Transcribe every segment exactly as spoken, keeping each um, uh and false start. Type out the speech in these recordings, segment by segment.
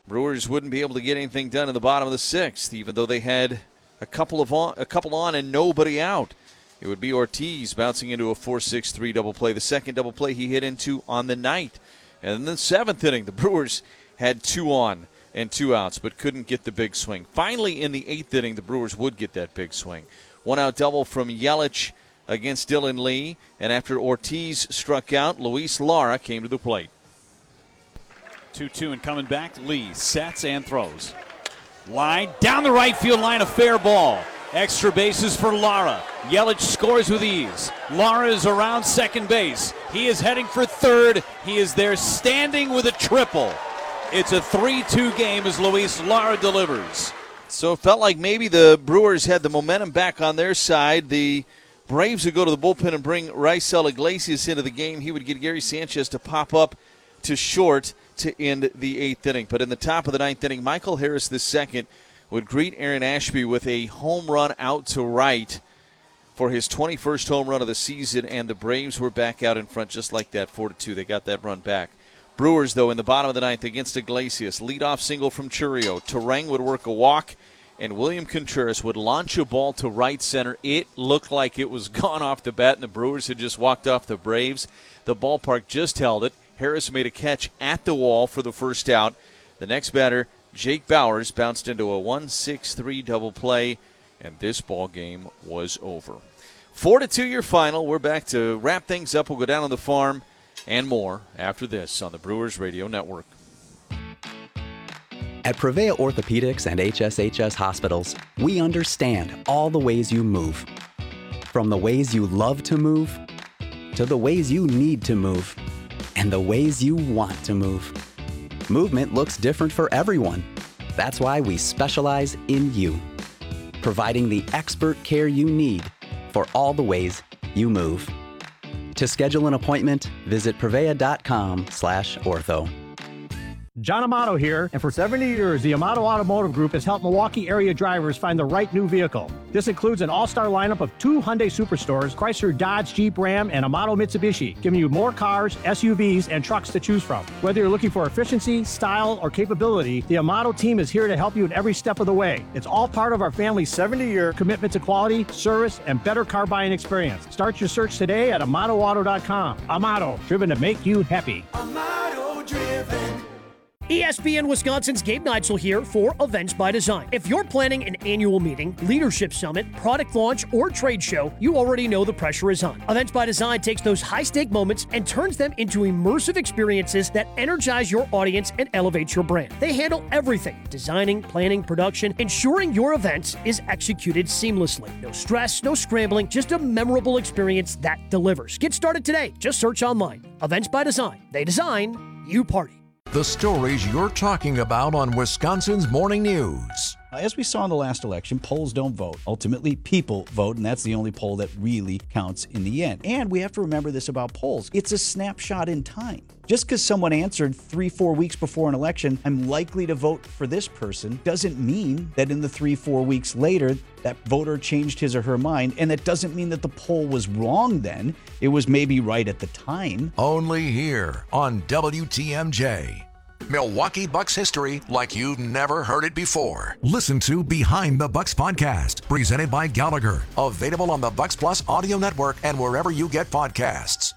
Brewers wouldn't be able to get anything done in the bottom of the sixth, even though they had a couple of on, a couple on and nobody out. It would be Ortiz bouncing into a four six three double play, the second double play he hit into on the night. And in the seventh inning, the Brewers had two on and two outs, but couldn't get the big swing. Finally, in the eighth inning, the Brewers would get that big swing. One-out double from Yelich against Dylan Lee, and after Ortiz struck out, Luis Lara came to the plate. two two and coming back, Lee sets and throws. Line down the right field line, a fair ball. Extra bases for Lara. Yelich scores with ease. Lara is around second base. He is heading for third. He is there standing with a triple. It's a three two game as Luis Lara delivers. So it felt like maybe the Brewers had the momentum back on their side. The Braves would go to the bullpen and bring Raisel Iglesias into the game. He would get Gary Sanchez to pop up to short to end the eighth inning. But in the top of the ninth inning, Michael Harris the second would greet Aaron Ashby with a home run out to right for his twenty-first home run of the season, and the Braves were back out in front just like that, four to two. They got that run back. Brewers, though, in the bottom of the ninth against Iglesias. Leadoff single from Churio. Terang would work a walk, and William Contreras would launch a ball to right center. It looked like it was gone off the bat, and the Brewers had just walked off the Braves. The ballpark just held it. Harris made a catch at the wall for the first out. The next batter, Jake Bauers, bounced into a one six three double play, and this ball game was over. Four to two your final. We're back to wrap things up. We'll go down on the farm and more after this on the Brewers Radio Network. At Prevea Orthopedics and H S H S Hospitals, we understand all the ways you move. From the ways you love to move, to the ways you need to move, and the ways you want to move. Movement looks different for everyone. That's why we specialize in you, providing the expert care you need for all the ways you move. To schedule an appointment, visit prevea.com slash ortho. John Amato here, and for seventy years, the Amato Automotive Group has helped Milwaukee area drivers find the right new vehicle. This includes an all-star lineup of two Hyundai Superstores, Chrysler, Dodge, Jeep, Ram, and Amato Mitsubishi, giving you more cars, S U Vs, and trucks to choose from. Whether you're looking for efficiency, style, or capability, the Amato team is here to help you in every step of the way. It's all part of our family's seventy-year commitment to quality, service, and better car buying experience. Start your search today at amato auto dot com. Amato, driven to make you happy. Amato driven. E S P N Wisconsin's Gabe Neitzel here for Events by Design. If you're planning an annual meeting, leadership summit, product launch, or trade show, you already know the pressure is on. Events by Design takes those high-stake moments and turns them into immersive experiences that energize your audience and elevate your brand. They handle everything: designing, planning, production, ensuring your event is executed seamlessly. No stress, no scrambling, just a memorable experience that delivers. Get started today. Just search online. Events by Design. They design, you party. The stories you're talking about on Wisconsin's Morning News. As we saw in the last election, polls don't vote. Ultimately, people vote, and that's the only poll that really counts in the end. And we have to remember this about polls. It's a snapshot in time. Just because someone answered three, four weeks before an election, I'm likely to vote for this person, doesn't mean that in the three, four weeks later, that voter changed his or her mind. And that doesn't mean that the poll was wrong then. It was maybe right at the time. Only here on W T M J. Milwaukee Bucks history like you've never heard it before. Listen to Behind the Bucks podcast, presented by Gallagher. Available on the Bucks Plus audio network and wherever you get podcasts.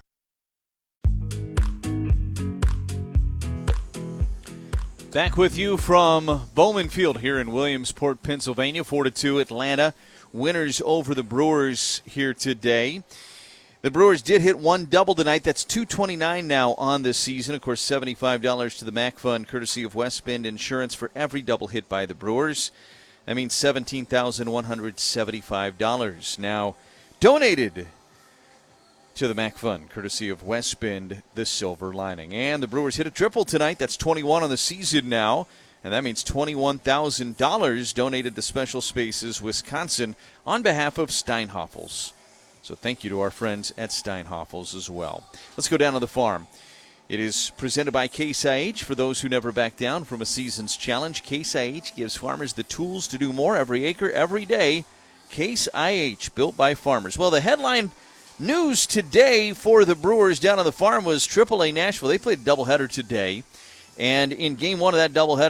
Back with you from Bowman Field here in Williamsport, Pennsylvania. four to two Atlanta. Winners over the Brewers here today. The Brewers did hit one double tonight. That's two twenty-nine now on this season. Of course, seventy-five dollars to the Mac Fund, courtesy of West Bend Insurance for every double hit by the Brewers. That means seventeen thousand one hundred seventy-five dollars now donated to the Mac Fund, courtesy of West Bend, the Silver Lining. And the Brewers hit a triple tonight. That's twenty-one on the season now. And that means twenty-one thousand dollars donated to Special Spaces Wisconsin on behalf of Steinhoffels. So thank you to our friends at Steinhoffels as well. Let's go down to the farm. It is presented by Case I H. For those who never back down from a season's challenge, Case I H gives farmers the tools to do more every acre, every day. Case I H, built by farmers. Well, the headline news today for the Brewers down on the farm was triple A Nashville. They played a doubleheader today. And in game one of that doubleheader,